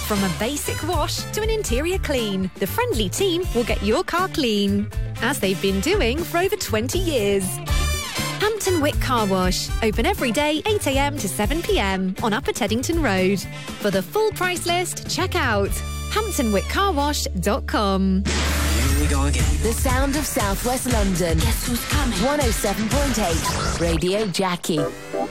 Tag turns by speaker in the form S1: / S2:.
S1: From a basic wash to an interior clean, the friendly team will get your car clean, as they've been doing for over 20 years. Hampton Wick Car Wash, open every day 8 a.m. to 7 p.m. on Upper Teddington Road. For the full price list, check out hamptonwickcarwash.com.
S2: Here we go again.
S3: The sound of Southwest London.
S4: Guess who's coming?
S3: 107.8 Radio Jackie.